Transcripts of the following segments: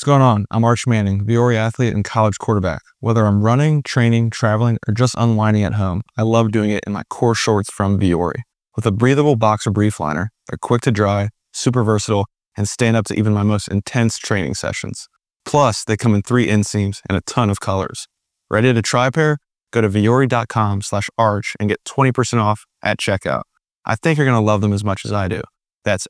What's going on? I'm Arch Manning, Viore athlete and college quarterback. Whether I'm running, training, traveling, or just unwinding at home, I love doing it in my core shorts from Viore. With a breathable boxer brief liner, they're quick to dry, super versatile, and stand up to even my most intense training sessions. Plus, they come in 3 inseams and a ton of colors. Ready to try a pair? Go to viore.com/arch and get 20% off at checkout. I think you're going to love them as much as I do. That's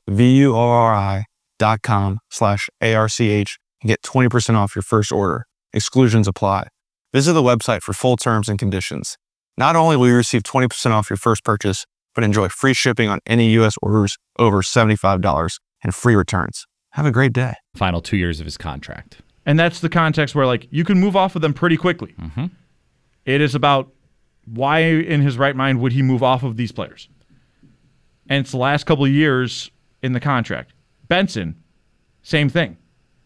viore.com/arch and get 20% off your first order. Exclusions apply. Visit the website for full terms and conditions. Not only will you receive 20% off your first purchase, but enjoy free shipping on any U.S. orders over $75 and free returns. Have a great day. Final 2 years of his contract. And that's the context where, like, you can move off of them pretty quickly. Mm-hmm. It is about why in his right mind would he move off of these players? And it's the last couple of years in the contract. Benson, same thing.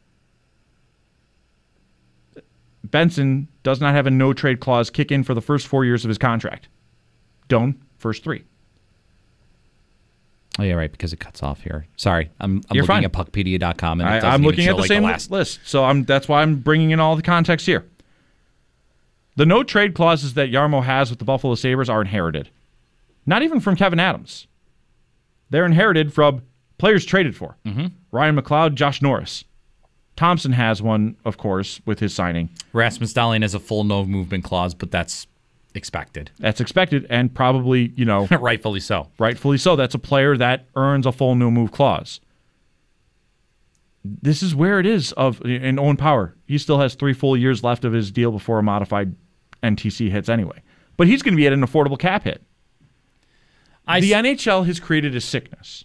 Benson does not have a no-trade clause kick in for the first 4 years of his contract. Doan, first 3. Oh, yeah, right, because it cuts off here. Sorry, I'm You're looking fine. at puckpedia.com, and it doesn't I'm even looking show at the like same last list, so that's why I'm bringing in all the context here. The no-trade clauses that Jarmo has with the Buffalo Sabres are inherited. Not even from Kevin Adams. They're inherited from players traded for. Mm-hmm. Ryan McLeod, Josh Norris. Thompson has one, of course, with his signing. Rasmus Dahlin has a full no-movement clause, but that's expected. That's expected, and probably, Rightfully so. Rightfully so. That's a player that earns a full no-move clause. This is where it is in Owen Power. He still has 3 full years left of his deal before a modified NTC hits anyway. But he's going to be at an affordable cap hit. The NHL has created a sickness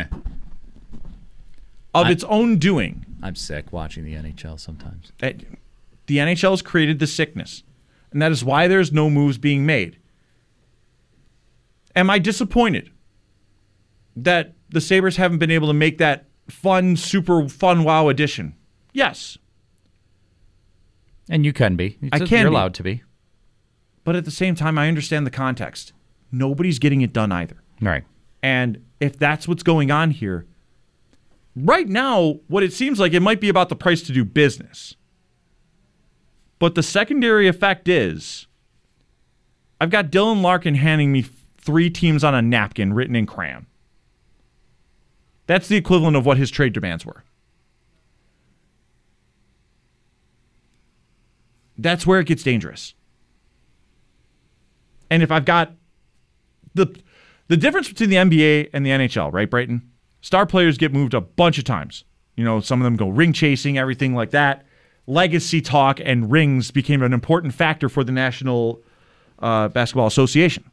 of its own doing. I'm sick watching the NHL sometimes. The NHL has created the sickness, and that is why there's no moves being made. Am I disappointed that the Sabres haven't been able to make that super fun wow addition? Yes. And you can be. You're allowed to be. But at the same time, I understand the context. Nobody's getting it done either. Right. And if that's what's going on here, right now, what it seems like, it might be about the price to do business. But the secondary effect is, I've got Dylan Larkin handing me 3 teams on a napkin written in crayon. That's the equivalent of what his trade demands were. That's where it gets dangerous. And if I've got the difference between the NBA and the NHL, right, Brayton? Star players get moved a bunch of times. Some of them go ring chasing, everything like that. Legacy talk and rings became an important factor for the National Basketball Association.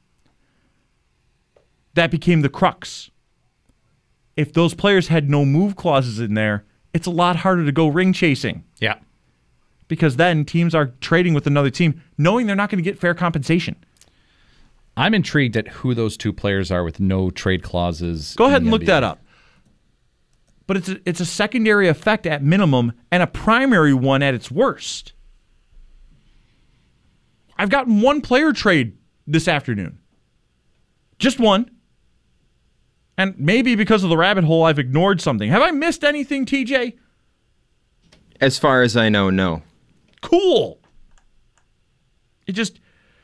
That became the crux. If those players had no move clauses in there, it's a lot harder to go ring chasing. Yeah. Because then teams are trading with another team knowing they're not going to get fair compensation. I'm intrigued at who those 2 players are with no trade clauses. Go ahead and look that up. But it's a secondary effect at minimum and a primary one at its worst. I've gotten 1 player trade this afternoon. Just 1. And maybe because of the rabbit hole, I've ignored something. Have I missed anything, TJ? As far as I know, no. Cool. It just...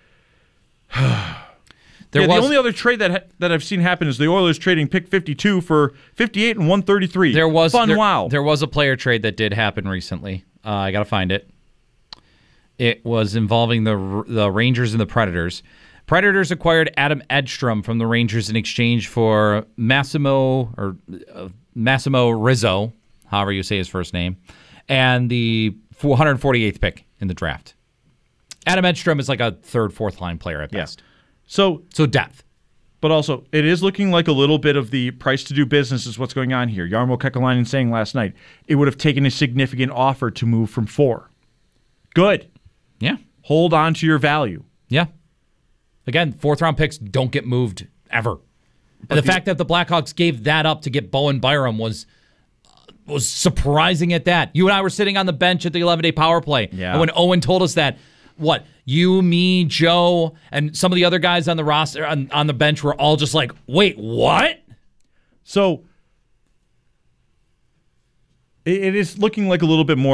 The only other trade that I've seen happen is the Oilers trading pick 52 for 58 and 133. There was wow. There was a player trade that did happen recently. I got to find it. It was involving the Rangers and the Predators. Predators acquired Adam Edstrom from the Rangers in exchange for Massimo Rizzo, however you say his first name, and the 448th pick in the draft. Adam Edstrom is like a 3rd, 4th line player at best. Yeah. So depth. But also, it is looking like a little bit of the price to do business is what's going on here. Jarmo Kekalainen saying last night, it would have taken a significant offer to move from 4. Good. Yeah. Hold on to your value. Yeah. Again, 4th-round picks don't get moved ever. And the fact that the Blackhawks gave that up to get Bowen Byram was surprising at that. You and I were sitting on the bench at the 11-day power play. Yeah. And when Owen told us that, you, me, Joe, and some of the other guys on the roster on the bench were all just like, wait, what? So it is looking like a little bit more